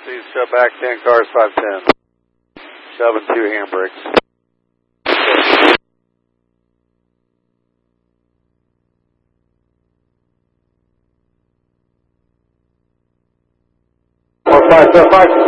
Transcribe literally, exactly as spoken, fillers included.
Please shut back ten cars, five ten. Shoving two handbrakes. Four five seven five.